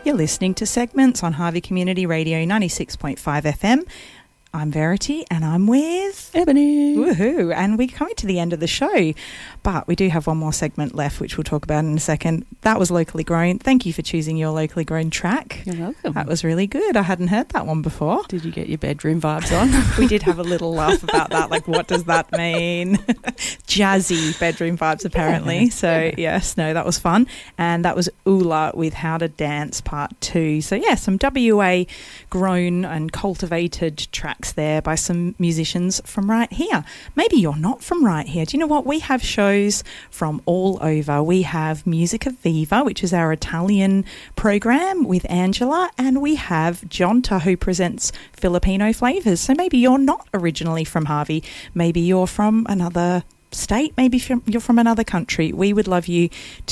You're listening to Segments on Harvey Community Radio 96.5 FM. I'm Verity and I'm with Ebony. Woohoo! And we're coming to the end of the show, but we do have one more segment left, which we'll talk about in a second. That was Locally Grown. Thank you for choosing your locally grown track. You're welcome. That was really good. I hadn't heard that one before. Did you get your bedroom vibes on? We did have a little laugh about that. Like, what does that mean? Jazzy bedroom vibes, apparently. Yeah. So, yes, no, that was fun. And that was Ula with How to Dance Part 2. So, yeah, some WA grown and cultivated tracks there by some musicians from right here. Maybe you're not from right here. Do you know what? We have shows from all over. We have Musica Viva, which is our Italian program with Angela, and we have Jonta, who presents Filipino flavours. So maybe you're not originally from Harvey. Maybe you're from another state. Maybe you're from another country. We would love you to